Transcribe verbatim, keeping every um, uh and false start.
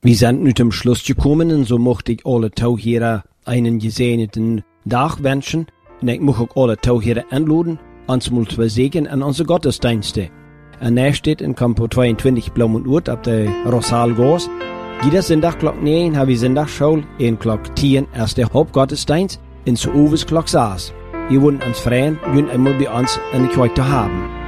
Wir sind nu zum Schluss gekommen und so möchte ich alle Taucherer einen gesegneten Tag wünschen. Und ich möchte auch alle Taucherer einladen, uns mal zu sehen an unsere Gottesdienste. Und er steht in Kampo zweiundzwanzig Blaumen Urt ab der Rossalgasse. Jeder Sonntag klock neun haben wir Sonntagsschule, in klock zehn erst der Hauptgottesdienst, in zu Oves klock sechs. Wir wollen uns freuen, wir einmal bei uns in der Kirche haben.